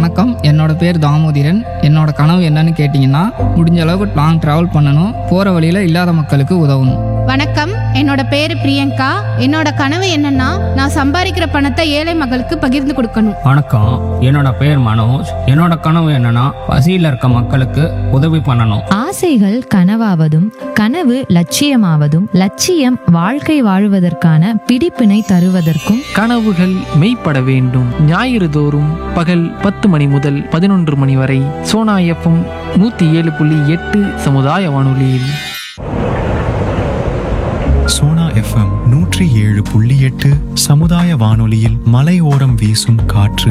வணக்கம், என்னோட பேர் தாமோதிரன். என்னோட கனவு என்னன்னு கேட்டிங்கன்னா, முடிஞ்ச அளவுக்கு லாங் ட்ராவல் பண்ணணும், போகிற வழியில் இல்லாத மக்களுக்கு உதவணும். வணக்கம், என்னோட பேரு பிரியங்கா. என்னோட கனவு என்னன்னா, நான் சம்பாதிக்கிற பணத்தை ஏழை மக்களுக்கு பகிர்ந்து கொடுக்கணும். வணக்கம், என்னோட பேர் மனோஜ். என்னோட கனவு என்னன்னா, பசியில் இருக்க மக்களுக்கு உதவி பண்ணணும். ஆசைகள் கனவாவதும் கனவு லட்சியமாவதும் லட்சியம் வாழ்க்கை வாழுவதற்கான பிடிப்பினை தருவதற்கும் கனவுகள் மெய்ப்பட வேண்டும். ஞாயிறு தோறும் பகல் 10 மணி முதல் 11 மணி வரை சோனா எஃப்எம் 107.8 சமுதாய வானொலியில். சோனா எஃப்எம் 107.8 சமுதாய வானொலியில் மலையோரம் வீசும் காற்று.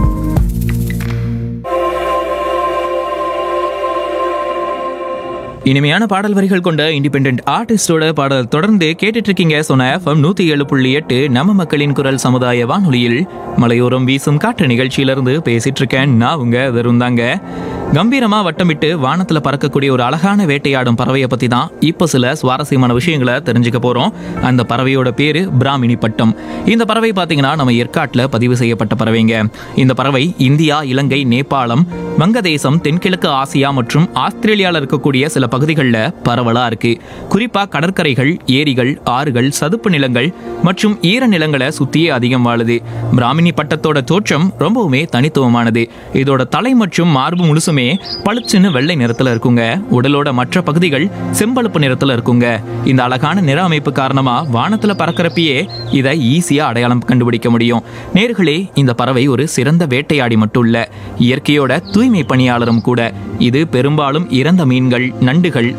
இனிமையான பாடல் வரிகள் கொண்ட இண்டிபெண்டன்ட் ஆர்டிஸ்டோட பாடல் தொடர்ந்து கேட்டுட்டு இருக்கீங்க. சோனா எஃப்எம் 107.8 நம்ம மக்களின் குரல் சமுதாய வானொலியில் மலையோரம் வீசும் காற்று நிகழ்ச்சியிலிருந்து பேசிட்டு இருக்கேன். நான் உங்க வெறுந்தாங்க. கம்பீரமா வட்டமிட்டு வானத்துல பறக்கக்கூடிய ஒரு அழகான வேட்டையாடும் பறவையை பத்தி தான் இப்போ சில சுவாரஸ்யமான விஷயங்களை தெரிஞ்சுக்க போறோம். அந்த பறவையோட பேரு பிராமினி பட்டம். இந்த பறவை பாத்தீங்கன்னா நம்ம ஏற்காட்டுல பதிவு செய்யப்பட்ட பறவைங்க. இந்த பறவை இந்தியா, இலங்கை, நேபாளம், வங்கதேசம், தென்கிழக்கு ஆசியா மற்றும் ஆஸ்திரேலியால இருக்கக்கூடிய சில பகுதிகளில் பரவலா இருக்கு. குறிப்பா கடற்கரைகள், ஏரிகள், ஆறுகள், சதுப்பு நிலங்கள் மற்றும் ஈர நிலங்களை சுத்தியே அதிகம் வாழுது. பிராமினி பட்டத்தோட தோற்றம் ரொம்பவுமே தனித்துவமானது. இதோட தலை மற்றும் மார்பு முழுசுமே பளிச்சுன்னு வெள்ளை நிறத்துல இருக்குங்க. உடலோட மற்ற பகுதிகள் செம்பழுப்பு நிறத்துல இருக்குங்க. இந்த அழகான நிற அமைப்பு காரணமா வானத்துல பறக்கிறப்பயே இதை ஈஸியா அடையாளம் கண்டுபிடிக்க முடியும். நேர்களே, இந்த பறவை ஒரு சிறந்த வேட்டையாடி மட்டும் இல்ல, இயற்கையோட தூய்மை பணியாளரும் கூட. இது பெரும்பாலும் இறந்த மீன்கள், நண்டுகள்,